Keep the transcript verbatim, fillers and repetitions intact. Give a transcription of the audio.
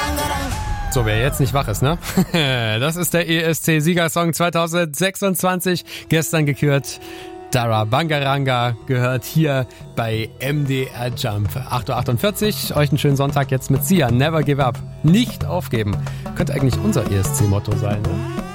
So, wer jetzt nicht wach ist, ne? Das ist der E S C-Siegersong zwanzig sechsundzwanzig, gestern gekürt. Dara Bangaranga gehört hier bei M D R Jump. acht Uhr achtundvierzig, euch einen schönen Sonntag jetzt mit Sia. Never give up. Nicht aufgeben. Könnte eigentlich unser E S C-Motto sein, ne?